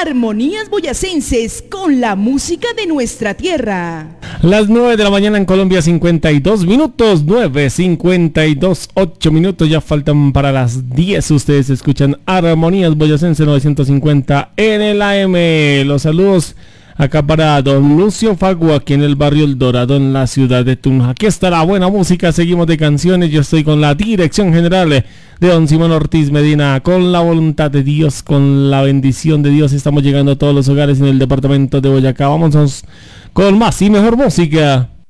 Armonías Boyacenses con la música de nuestra tierra. Las 9 de la mañana en Colombia, 52 minutos, 9:52, 8 minutos, ya faltan para las 10. Ustedes escuchan Armonías Boyacense 950 en el AM. Los saludos acá para don Lucio Fago, aquí en el barrio El Dorado, en la ciudad de Tunja. Aquí está la buena música, seguimos de canciones. Yo estoy con la dirección general de don Simón Ortiz Medina. Con la voluntad de Dios, con la bendición de Dios, estamos llegando a todos los hogares en el departamento de Boyacá. Vámonos con más y mejor música.